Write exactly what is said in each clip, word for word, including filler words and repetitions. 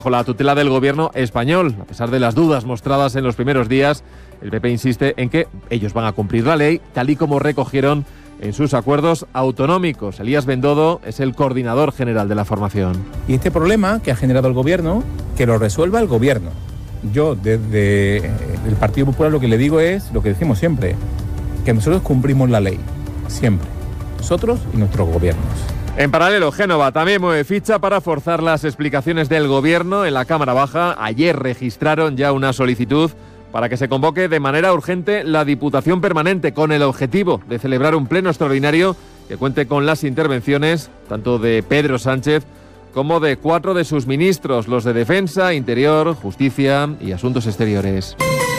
bajo la tutela del gobierno español. A pesar de las dudas mostradas en los primeros días, el P P insiste en que ellos van a cumplir la ley, tal y como recogieron en sus acuerdos autonómicos. Elías Bendodo es el coordinador general de la formación. Y este problema que ha generado el gobierno, que lo resuelva el gobierno. Yo, desde el Partido Popular, lo que le digo es lo que decimos siempre, que nosotros cumplimos la ley, siempre. Nosotros y nuestros gobiernos. En paralelo, Génova también mueve ficha para forzar las explicaciones del gobierno en la Cámara Baja. Ayer registraron ya una solicitud para que se convoque de manera urgente la Diputación Permanente, con el objetivo de celebrar un pleno extraordinario que cuente con las intervenciones tanto de Pedro Sánchez como de cuatro de sus ministros, los de Defensa, Interior, Justicia y Asuntos Exteriores.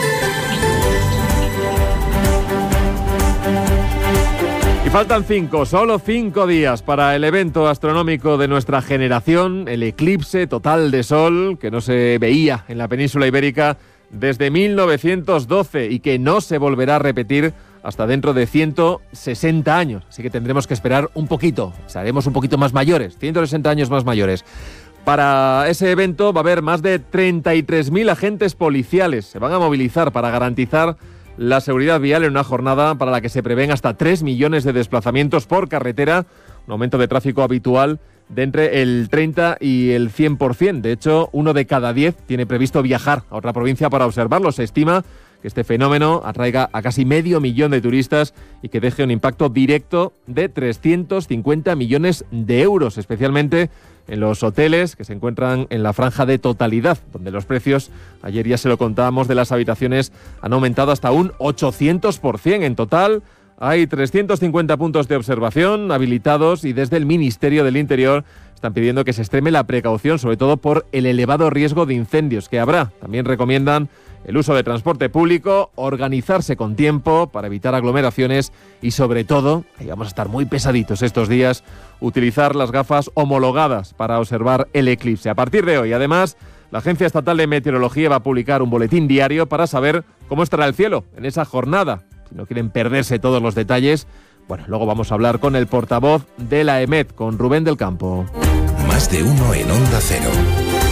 Y faltan cinco, solo cinco días para el evento astronómico de nuestra generación, el eclipse total de sol que no se veía en la península ibérica desde mil novecientos doce y que no se volverá a repetir hasta dentro de ciento sesenta años. Así que tendremos que esperar un poquito, seremos un poquito más mayores, ciento sesenta años más mayores. Para ese evento va a haber más de treinta y tres mil agentes policiales. Se van a movilizar para garantizar la seguridad vial en una jornada para la que se prevén hasta tres millones de desplazamientos por carretera, un aumento de tráfico habitual de entre el treinta y el cien por ciento. De hecho, uno de cada diez tiene previsto viajar a otra provincia para observarlo. Se estima que este fenómeno atraiga a casi medio millón de turistas y que deje un impacto directo de trescientos cincuenta millones de euros, especialmente en los hoteles que se encuentran en la franja de totalidad, donde los precios, ayer ya se lo contábamos, de las habitaciones han aumentado hasta un ochocientos por ciento en total. Hay trescientos cincuenta puntos de observación habilitados y desde el Ministerio del Interior están pidiendo que se extreme la precaución, sobre todo por el elevado riesgo de incendios que habrá. También recomiendan el uso de transporte público, organizarse con tiempo para evitar aglomeraciones y, sobre todo, ahí vamos a estar muy pesaditos estos días, utilizar las gafas homologadas para observar el eclipse. A partir de hoy, además, la Agencia Estatal de Meteorología va a publicar un boletín diario para saber cómo estará el cielo en esa jornada. Si no quieren perderse todos los detalles, bueno, luego vamos a hablar con el portavoz de la E M E T, con Rubén del Campo. Más de uno en Onda Cero.